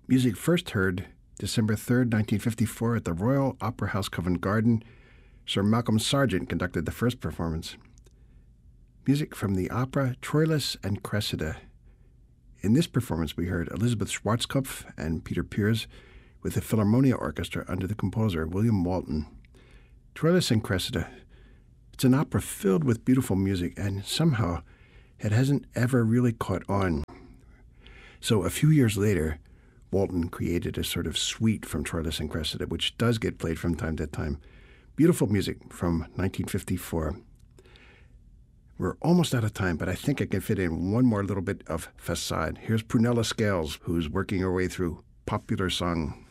Music first heard December 3rd, 1954 at the Royal Opera House, Covent Garden. Sir Malcolm Sargent conducted the first performance. Music from the opera Troilus and Cressida. In this performance, we heard Elizabeth Schwarzkopf and Peter Pears with the Philharmonia Orchestra under the composer William Walton. Troilus and Cressida. It's an opera filled with beautiful music, and somehow it hasn't ever really caught on. So a few years later, Walton created a sort of suite from Troilus and Cressida, which does get played from time to time. Beautiful music from 1954. We're almost out of time, but I think I can fit in one more little bit of facade. Here's Prunella Scales, who's working her way through Popular Song.